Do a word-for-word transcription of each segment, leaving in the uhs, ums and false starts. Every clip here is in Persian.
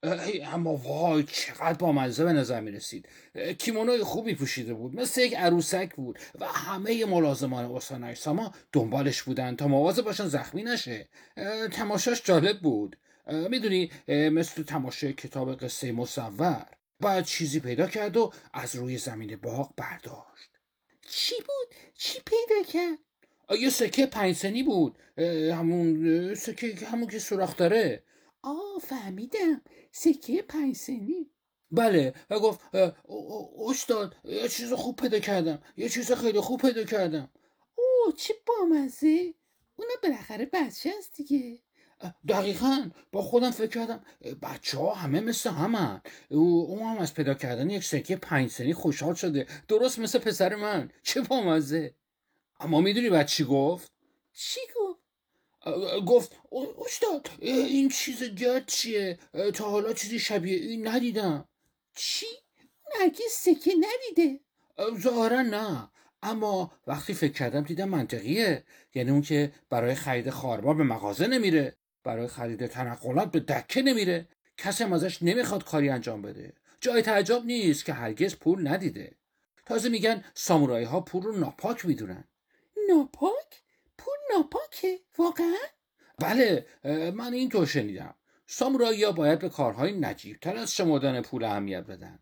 اه، اما وای چقدر بامزه به نظر می رسید. کیمونوی خوبی پوشیده بود، مثل یک عروسک بود و همه ملازمان استان ساما دنبالش بودن تا مواظب باشن زخمی نشه. اه، تماشاش جالب بود. میدونی مثل تماشای کتاب قصه مصور. بعد چیزی پیدا کرد و از روی زمین باغ برداشت. چی بود؟ چی پیدا کرد؟ یه سکه پنج سنی بود. همون اه، سکه همون که سوراخ داره. آه فهمیدم، سکه پنج سنی. بله و گفت اه، ا- ا- استاد یه چیز خوب پیدا کردم، یه چیز خیلی خوب پیدا کردم. اوه چه بامزه. اونا بالاخره بچه هست دیگه. دقیقا با خودم فکر کردم بچه ها همه مثل همن. او او هم از پیدا کردن یک سکه پنج سنی خوشحال شده، درست مثل پسر من. چه بامزه. اما میدونی بعد چی گفت؟ چی گفت؟ گفت "ا- استاد این چیز گرد چیه؟ تا حالا چیزی شبیه این ندیدم. چی؟ اون هرگز سکه ندیده. ظاهرا نه، اما وقتی فکر کردم دیدم منطقیه. یعنی اون که برای خرید خاربار به مغازه نمیره، برای خرید تنقلات به دکه نمیره، کسی هم ازش نمیخواد کاری انجام بده. جای تعجب نیست که هرگز پول ندیده. تازه میگن سامورایی ها پول رو ناپاک میدونن. ناپاک؟ پول ناپاکه؟ واقعا؟ بله، من اینطور شنیدم. سامورایی ها باید به کارهای نجیب تر از شمردن پول اهمیت بدن.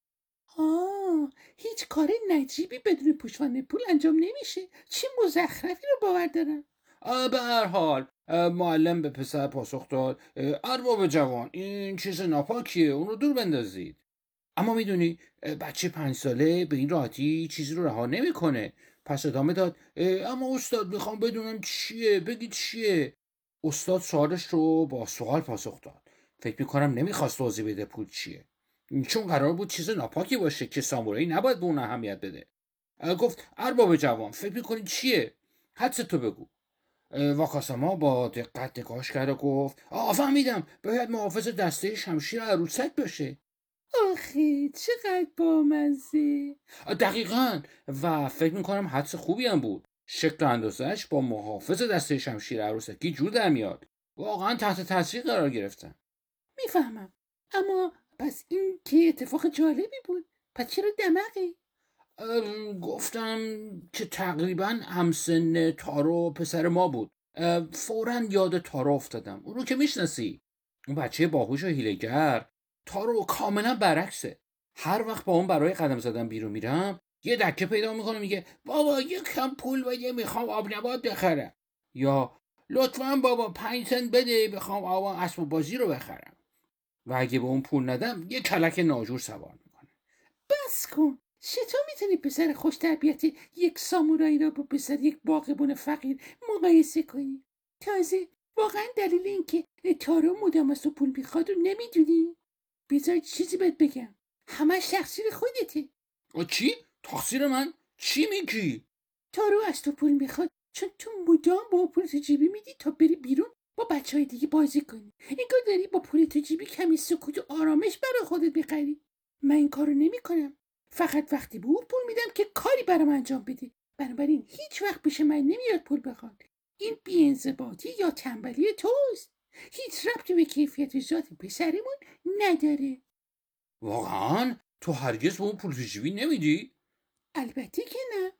آه هیچ کار نجیبی بدون پشتوانه پول انجام نمیشه. چه مزخرفی رو باور دارم. به هر حال معلم به پسر پاسخ داد ارباب جوان این چیز ناپاکیه، اون رو دور بندازید. اما میدونی بچه پنج ساله به این راحتی چیزی رو رها نمیکنه. پس ادامه داد اما استاد میخوام بدونم چیه، بگید چیه. استاد سوالش رو با سوال پاسخ داد. فکر میکنم نمیخواست توضیح بده پول چیه، چون قرار بود چیز ناپاکی باشه که سامورایی نباید به اون اهمیت بده. گفت ارباب جوان فکر میکنی چیه؟ حدس تو بگو. واکاساما با دقت نگاهش کرد و گفت آ فهمیدم، باید محافظ دسته شمشیر عروسک باشه. آخه چقدر بامزه. دقیقاً، و فکر میکنم حدس خوبی هم بود. شکل و اندازش با محافظ دسته شمشیر عروسکی جور در میاد. واقعا تحت تاثیر قرار گرفتن. میفهمم، اما پس این که اتفاق جالبی بود. پس چرا دماغی؟ گفتم که تقریبا همسن تارو پسر ما بود. فوراً یاد تارو افتادم. اون رو که میشناسی، اون بچه باهوش و هیله‌گر. تارو کاملا برعکسه. هر وقت با اون برای قدم زدن بیرون میرم یه دکه پیدا میکنه، میگه بابا یه کم پول بده میخوام آب نبات بخرم، یا لطفاً بابا پنج سنت بده میخوام آب اسب بازی رو بخرم. و اگه به اون پول ندم یه کلک ناجور سوار میکنه. بس کن. چطور میتونی پسر خوش تربیتی یک سامورایی را با پسر یک باغبون فقیر مقایسه کنی؟ تازه واقعا دلیل این که تارو مدام از تو پول میخواد رو نمیدونی؟ بذار چیزی بهت بگم، همش تقصیر خودته. چی؟ تقصیر من؟ چی میگی؟ تارو از تو پول میخواد چون تو مدام با پول تو جیبی میدی تا بری بیرون با بچه های دیگه بازی کنی. انگار داری با پول تو جیبی کمی سکوت و آرامش برای خودت بخری. من این کارو نمیکنم. فقط وقتی به اون پول میدم که کاری برام انجام بده. بنابراین هیچ وقت پیش من نمیاد پول بخواد. این بی‌انضباطی یا تنبلی توست. هیچ ربطی به کیفیت ذات پسرمون نداره. واقعا تو هرگز به اون پول تو جیبی نمیدی؟ البته که نه.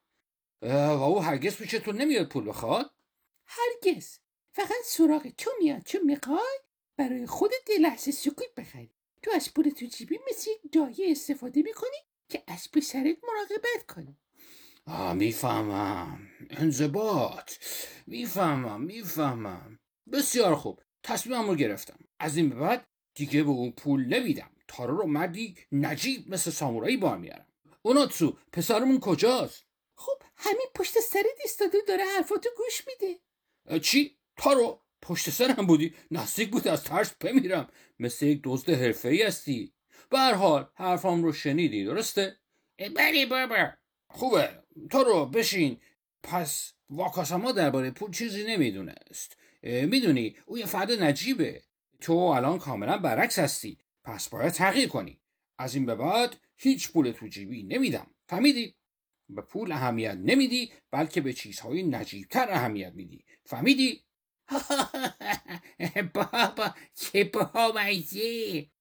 و او هرگز پیش تو نمیاد پول بخواد؟ هرگز. فقط سراغ تو میاد چون میخوای برای خودت یه لحظه سکوت بخری. تو از پول تو جیبی مثل یک دایه استفاده میکنی که از پسرت مراقبت کنی. آه میفهمم، انضباط. میفهمم میفهمم بسیار خوب، تصمیمم رو گرفتم. از این به بعد دیگه به اون پول نمیدم. تارو رو مردی نجیب مثل سامورایی بار میارم. اوناتسو پسرمون کجاست؟ خب همین پشت سرت ایستاده داره حرفاتو گوش میده. چی؟ تارو پشت سرم بودی؟ نزدیک بود از ترس بمیرم. مثل یک دزد حرفه‌ای هستی. به هر حال حرفام رو شنیدی، درسته؟ بله بابا. خوبه، تارو بشین. پس واکاساما درباره پول چیزی نمیدونست. میدونی او یه فرد نجیبه. تو الان کاملا برعکس هستی، پس باید تغییر کنی. از این به بعد هیچ پول تو جیبی نمیدم، فهمیدی؟ به پول اهمیت نمیدی، بلکه به چیزهای نجیبتر اهمیت میدی، فهمیدی؟ بابا چه بامزه.